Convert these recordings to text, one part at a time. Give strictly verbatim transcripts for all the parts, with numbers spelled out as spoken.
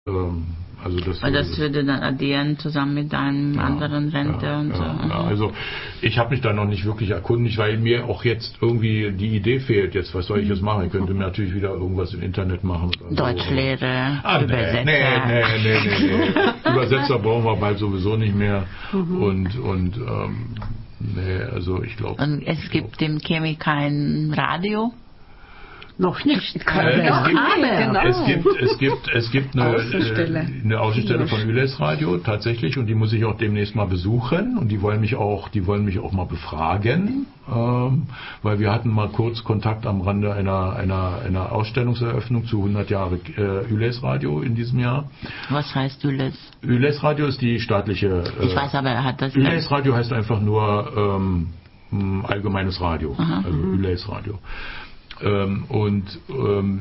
Ähm, also das, Weil das würde dann addieren zusammen mit deinem ja, anderen Rente ja, und ja, so. Ja, also ich habe mich da noch nicht wirklich erkundigt, weil mir auch jetzt irgendwie die Idee fehlt. Jetzt, was soll ich jetzt machen? Ich könnte mir natürlich wieder irgendwas im Internet machen. Deutschlehre, so. ah, Übersetzer. Nee, nee, nee, nee, nee. Übersetzer brauchen wir bald sowieso nicht mehr. Mhm. Und, und ähm, nee, also ich glaube... Und es gibt glaub, im Chemie kein Radio? Noch nicht. Äh, es, gibt, genau. es gibt es gibt es gibt eine Außenstelle, eine Außenstelle von Yles Radio tatsächlich, und die muss ich auch demnächst mal besuchen, und die wollen mich auch die wollen mich auch mal befragen, ähm, weil wir hatten mal kurz Kontakt am Rande einer einer einer Ausstellungseröffnung zu hundert Jahre äh, Yles Radio in diesem Jahr. Was heißt Yles? Yles Radio ist die staatliche. Äh, ich weiß, aber er hat das. Yles Radio heißt einfach nur ähm, allgemeines Radio, Aha, also Yles Radio. Ähm, und ähm,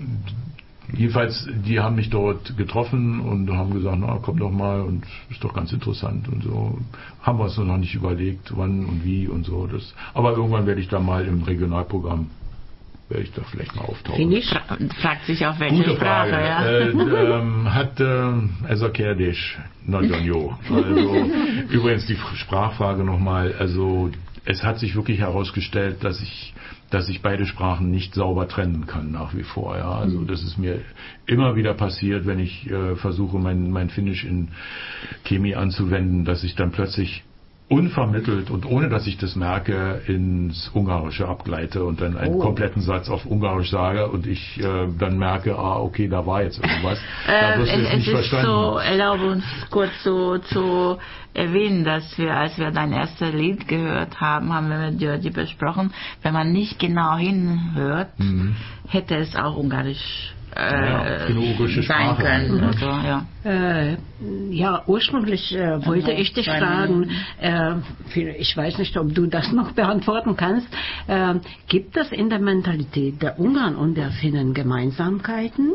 jedenfalls, die haben mich dort getroffen und haben gesagt, na, komm doch mal, und ist doch ganz interessant und so. Haben wir es noch nicht überlegt, wann und wie und so. Das, aber irgendwann werde ich da mal im Regionalprogramm, werde ich da vielleicht mal auftauchen. Finish fragt sich auf welche Gute Sprache, Frage. ja. Äh, ähm, hat äh, also Kerdisch, Nordjonjo. Also übrigens die Sprachfrage nochmal, also es hat sich wirklich herausgestellt, dass ich dass ich beide Sprachen nicht sauber trennen kann nach wie vor. Ja. Also das ist mir immer wieder passiert, wenn ich äh, versuche, mein, mein Finnisch in Chemie anzuwenden, dass ich dann plötzlich unvermittelt und ohne dass ich das merke ins Ungarische abgleite und dann einen oh. kompletten Satz auf Ungarisch sage und ich äh, dann merke, ah okay, da war jetzt irgendwas. Da wirst du es nicht verstanden. So, erlaube uns kurz so zu erwähnen, dass wir, als wir dein erstes Lied gehört haben, haben wir mit György besprochen, wenn man nicht genau hinhört, mhm. hätte es auch Ungarisch Äh, ja, sein können. Also, ja. Äh, ja, ursprünglich äh, wollte also, ich dich fragen, äh, ich weiß nicht, ob du das noch beantworten kannst, äh, gibt es in der Mentalität der Ungarn und der Finnen Gemeinsamkeiten?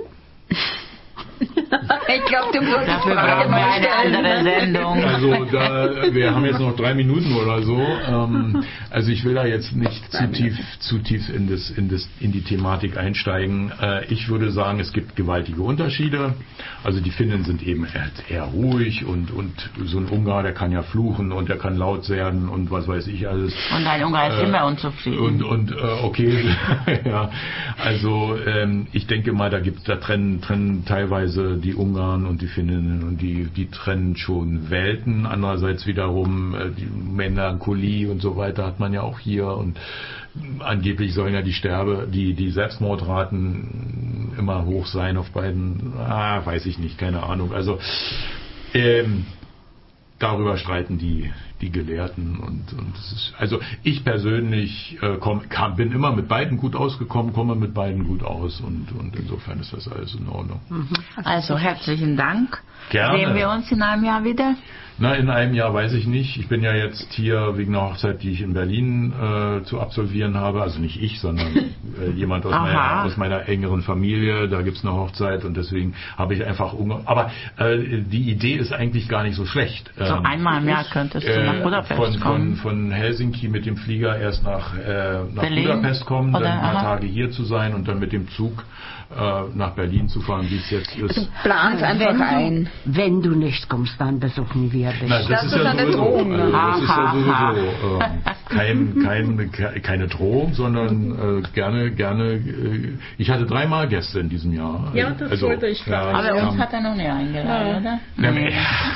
Ich glaube, du würdest dafür brauchen wir eine andere Sendung. Also da, wir haben jetzt noch drei Minuten oder so. Ähm, also ich will da jetzt nicht zu tief, zu tief in, das, in, das, in die Thematik einsteigen. Äh, ich würde sagen, es gibt gewaltige Unterschiede. Also die Finnen sind eben eher ruhig und, und so ein Ungar, der kann ja fluchen und der kann laut werden und was weiß ich alles. Und ein Ungar ist äh, immer unzufrieden. Und, und äh, okay, ja. Also ähm, ich denke mal, da gibt da trennen, trennen teilweise die Ungarn und die Finnen und die, die trennen schon Welten. Andererseits wiederum äh, die Melancholie und so weiter hat man ja auch hier, und angeblich sollen ja die Sterbe, die, die Selbstmordraten immer hoch sein auf beiden, ah, weiß ich nicht, keine Ahnung. Also ähm, darüber streiten die die Gelehrten und, und das ist, also ich persönlich äh, komm, kam, bin immer mit beiden gut ausgekommen, komme mit beiden gut aus, und, und insofern ist das alles in Ordnung. Also herzlichen Dank. Gerne. Sehen wir uns in einem Jahr wieder? Na, in einem Jahr weiß ich nicht. Ich bin ja jetzt hier wegen einer Hochzeit, die ich in Berlin äh, zu absolvieren habe. Also nicht ich, sondern äh, jemand aus meiner, aus meiner engeren Familie. Da gibt's eine Hochzeit und deswegen habe ich einfach Ungarn. Aber äh, die Idee ist eigentlich gar nicht so schlecht. So ähm, einmal im Jahr könntest du äh, nach Budapest von, kommen. Von, von Helsinki mit dem Flieger erst nach, äh, nach Berlin? Budapest kommen, Oder, dann ein paar aha. Tage hier zu sein und dann mit dem Zug äh, nach Berlin zu fahren, wie es jetzt ist. Also plan's einfach wenn ein. Du, wenn du nicht kommst, dann besuchen wir dich. Na, das, das ist, ist ja sowieso, Drohung, also das ist ja sowieso äh, kein, kein, keine Drohung, sondern äh, gerne, gerne. Äh, ich hatte dreimal Gäste in diesem Jahr. Ja, das also, wollte ich fragen. Ja, aber ja. uns hat er noch nie eingeladen, ja. oder? Na, nee.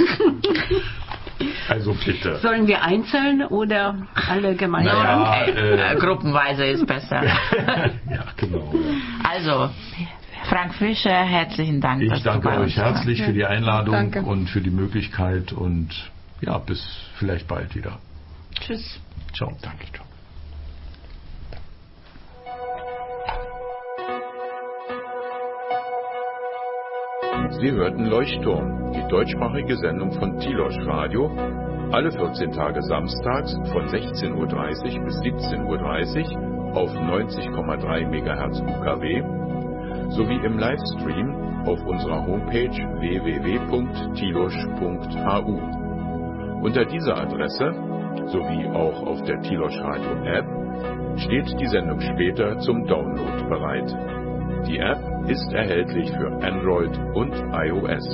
Also bitte. Sollen wir einzeln oder alle gemeinsam? Naja, äh, Gruppenweise ist besser. Ja, genau. Ja. Also, Frank Fischer, herzlichen Dank. Ich dass danke du bei euch uns herzlich warst. für die Einladung Danke. und für die Möglichkeit, und ja, bis vielleicht bald wieder. Tschüss. Ciao. Danke, ciao. Sie hörten Leuchtturm, die deutschsprachige Sendung von Tilos Radio, alle vierzehn Tage samstags von sechzehn Uhr dreißig bis siebzehn Uhr dreißig auf neunzig Komma drei Megahertz U K W sowie im Livestream auf unserer Homepage w w w punkt tilos punkt h u. Unter dieser Adresse sowie auch auf der Tilos Radio App steht die Sendung später zum Download bereit. Die App ist erhältlich für Android und iOS.